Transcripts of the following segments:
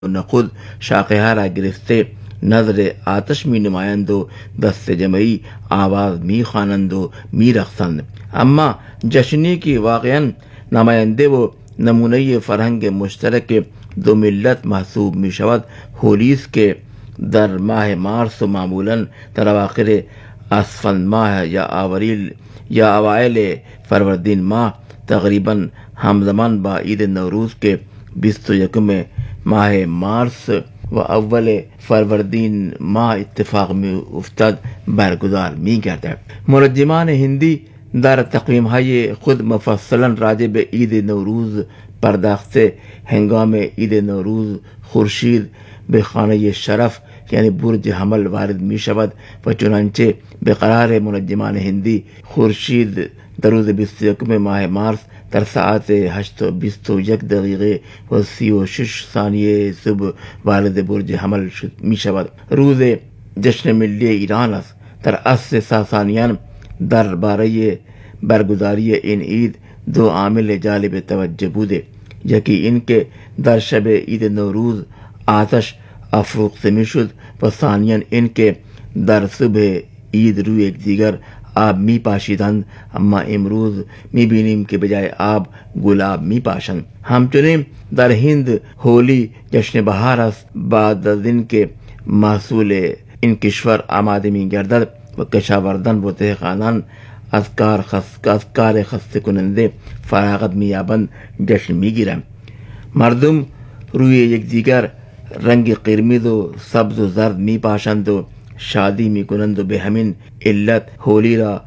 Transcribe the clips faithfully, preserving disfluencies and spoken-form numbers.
نخود شاخها را گرفته نظر آتش می نمایند و دست جمعی آواز می خوانند و می رقصند. اما جشنی کی واقعا نماینده و نمونه فرهنگ مشترک دو ملت محسوب می شود ہولی است که در ماه مارس و معمولا در اواخر اسفند ماه یا آوریل یا اوائل فروردین ماه تقریباً همزمان با عید نوروز کے بیست و یکم ماہ مارس و اول فروردین ماه اتفاق می افتاد برگزار می گردد. منجمان هندی در تقویم های خود مفصلا راجع به عید نوروز پرداخته هنگام عید نوروز خورشید به خانه شرف یعنی برج حمل وارد می شود و چنانچه به قرار منجمان هندی خورشید در روز بیست و یکم ماه مارس در ساعت هشت و بیست و یک دقیقه و سی و شش ثانیه صبح وارد برج حمل می شود. روز جشن ملی ایران است. در عصر ساسانیان درباره برگزاری این عید دو عامل جالب توجه بوده. یکی این که در شب عید نوروز آتش افروخته می شد و ثانیاً این که در صبح عید روی یکدیگر آب می پاشیدند، اما امروز می بینیم که بجای آب گلاب می پاشند. همچنین در هند ہولی جشن بهار است. بعد از این که محصول این کشور آماده می گردد و کشاورزان و دهقانان از کار خست از کار خسته کننده فراغت می یابند جشن می گیرند. مردم روی یکدیگر رنگ قرمز و سبز و زرد می پاشند و شادی می کنند و به همین علت ہولی را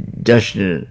جشن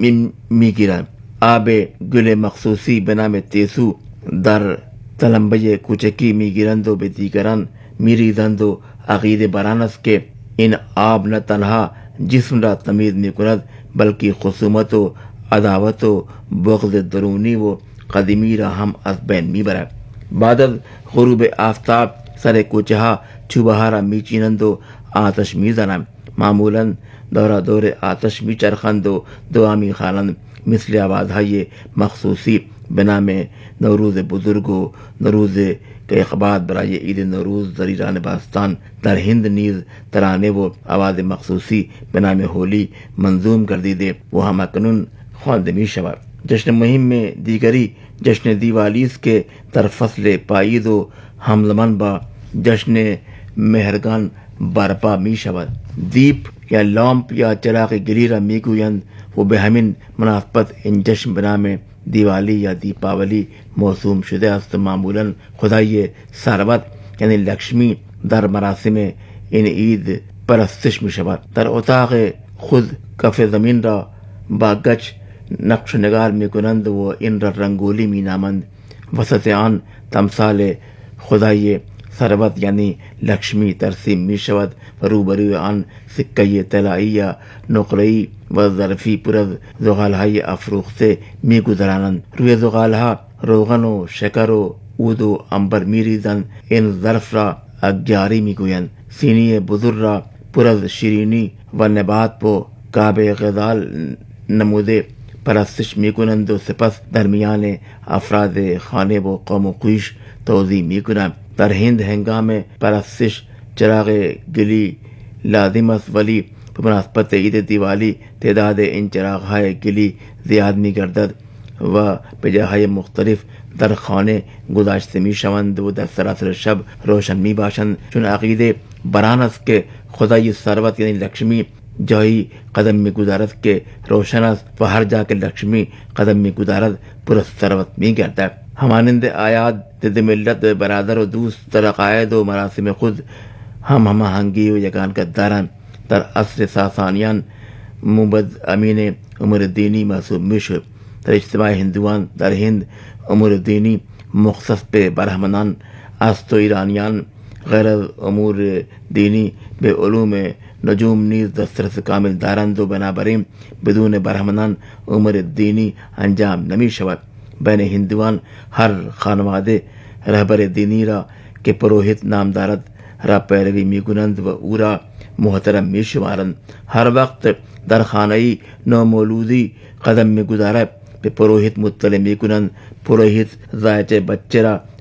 می گیرند. آب گل مخصوصی به نام تیسو در تلمبه کوچکی می گیرند و به دیگران می ریزند و عقیده بران است که این آب نه تنها جسم را تمیز می کند بلکه خصومت و عداوت و بغض درونی و قدیمی را هم از بین می برد. بعد از غروب آفتاب سر کوچه ها چوبه ها را می چینند و آتش می زنند. معمولا دورا دور آتش می چرخند و دعا می خوانند مثل آوازهای مخصوصی به نام نوروز بزرگ و نوروز که اقبال برای عید نوروز در ایران باستان در هند نیز ترانه و آواز مخصوصی به نام ہولی منظوم گردیده و همکنون خوانده می شود. جشن مهم دیگری جشن دیوالی است که در فصل پاییز و همزمان با جشن مهرگان برپا می شود. دیپ یا لامپ یا چراغ گلی را می گویند و به همین مناسبت این جشن به نام دیوالی یا دیپاولی موسوم شده است. معمولا خدای ثروت یعنی لکشمی در مراسم این عید پرستش می شود. در اتاق خود کف زمین را با گچ نقش نگار می کنند و این را رنگولی می نامند. وسط آن تمثال خدای ثروت یعنی لکشمی ترسیم می شود و روبروی آن سکه طلایی یا نقره‌ای و ظرفی پر از زغالهای افروخته می گذرانند. روی زغالها روغن و شکر و عود و عنبر می ریزند. این ظرف را اگیاری می گویند. سینی بزرگ را پر از شیرینی و نبات و کعبه غزال نموده پرستش می کنند و سپس درمیان افراد خانه و قوم و خویش توزیع می کنند. در هند هنگام پرستش چراغ گلی لازم است، ولی به مناسبت عید دیوالی تعداد این چراغ‌های گلی زیاد می گردد و به جاهای مختلف در خانه گذاشته می شوند و در سراسر شب روشن می باشند، چون عقیده بران است که خدای ثروت یعنی لکشمی جایی قدم می گذارد که روشن است و هر جا که لکشمی قدم می گذارد پر ثروت می گردد. همانند آیات ضد ملت برادر و دوست در عقاید و مراسم خود هم هماهنگی و یگانگی دارند. در عصر ساسانیان محمد امین امور دینی محسوب می شد. در اجتماع هندوان در هند امور دینی مختص به برهمنان است و ایرانیان غیر از امور دینی به علوم نجوم نیز دسترس کامل دارند و بنابراین بدون برهمنان امور دینی انجام نمی شود. بین هندوان هر خانواده رهبر دینی را که پروهیت نام دارد را پیروی می کنند و او را محترم می شمارند. هر وقت در خانه نومولودی قدم می گذارد به پروهیت مطلع می کنند. پروهیت زایچه بچه را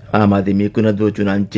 آماده می کند و چنانچه